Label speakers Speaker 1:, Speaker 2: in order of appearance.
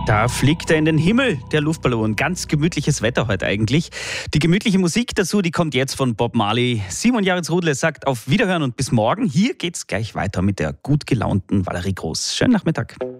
Speaker 1: Da fliegt er in den Himmel, der Luftballon. Ganz gemütliches Wetter heute eigentlich. Die gemütliche Musik dazu, die kommt jetzt von Bob Marley. Simon Jaritzrudle sagt auf Wiederhören und bis morgen. Hier geht's gleich weiter mit der gut gelaunten Valerie Groß. Schönen Nachmittag.